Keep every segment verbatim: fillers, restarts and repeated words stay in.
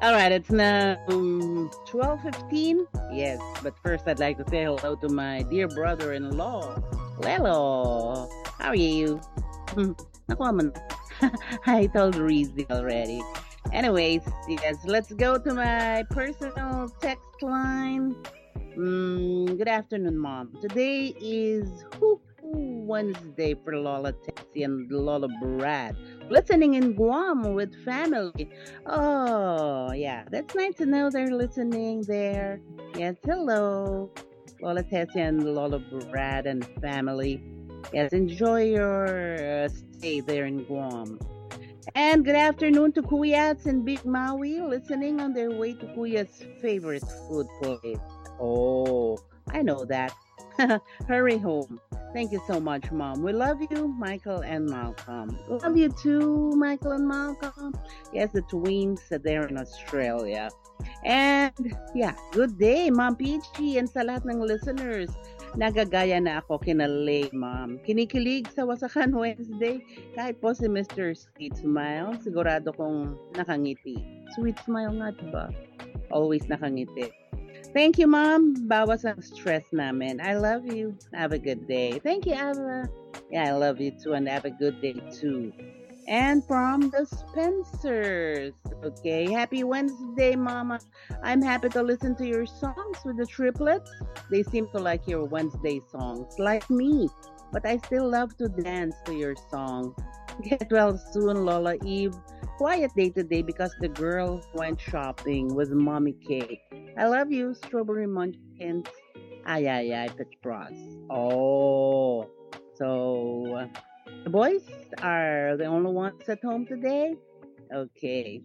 All right, it's now um, twelve fifteen. Yes, but first I'd like to say hello to my dear brother-in-law, Lelo. How are you? Naku, man. I told Reezy already. Anyways, yes, let's go to my personal text line. Mm, good afternoon, Mom. Today is Hoo Hoo Wednesday for Lola Tessie and Lola Brad. Listening in Guam with family. Oh, yeah, that's nice to know they're listening there. Yes, hello, Lola Tessie and Lola Brad and family. Yes, enjoy your uh, stay there in Guam. And good afternoon to Kuyats and Big Maui listening on their way to Kuya's favorite food place. Oh, I know that. Hurry home. Thank you so much, Mom. We love you, Michael and Malcolm. Love you too, Michael and Malcolm. Yes, the twins are there in Australia. And yeah, good day, Mom Peachy, and sa lahat ng listeners. Nagagaya na ako kina Lay, Ma'am. Kinikilig sa Wasakan Wednesday. Kahit po si mister Sweet Smile, sigurado kong nakangiti. Sweet Smile nga, diba? Always nakangiti. Thank you, Mom. Bawas ang stress namin. I love you. Have a good day. Thank you, Ava. Yeah, I love you too, and have a good day too. And from the Spencers. Okay, happy Wednesday, Mama. I'm happy to listen to your songs with the triplets. They seem to like your Wednesday songs, like me. But I still love to dance to your song. Get well soon, Lola Eve. Quiet day today because the girl went shopping with Mommy K. I love you, Strawberry Munchkins. Ay, ay, ay, Petros. Oh, so the boys are the only ones at home today? Okay.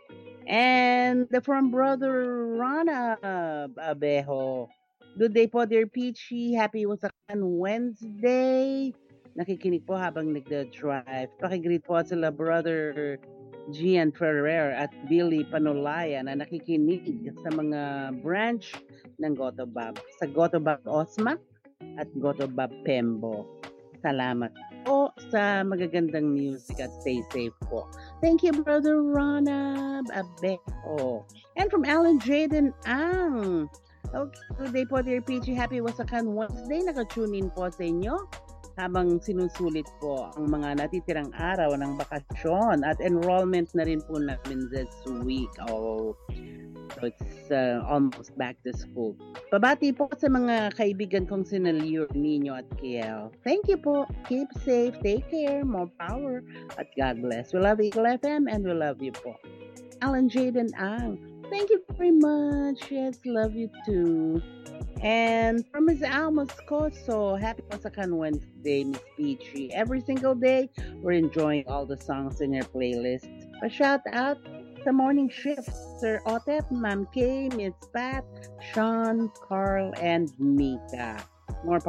And from Brother Rana Abejo. Good day po, dear Peachy. Happy Wasakan Wednesday. Nakikinig po habang nagda-drive. Pakigreet po sila Brother Gian Ferrer at Billy Panolaya na nakikinig sa mga branch ng Gotobab. Sa Gotobab Osma at Gotobab Pembo. Salamat po sa magagandang music at stay safe po. Thank you, Brother Ronab Abejo. And from Alan Jaden Ang. Okay, good day po, dear Peachy. Happy Wasakan Wednesday. Nakatune in po sa inyo habang sinusulit po ang mga natitirang araw ng bakasyon at enrollment na rin po namin this week. Oh, so it's uh, almost back to school. Pabati po sa mga kaibigan kong sina Leo, Nino at Kiel. Thank you po. Keep safe. Take care. More power. At God bless. We love Eagle F M and we love you po. Alan Jaden Ang. Thank you very much. Yes, love you too. And from Miss Alma Scoso, happy Wasakan Wednesday, Miss Peachy. Every single day, we're enjoying all the songs in your playlist. A shout out sa morning shift, Sir Otep, Ma'am K, Miss Pat, Sean, Carl, and Mika. More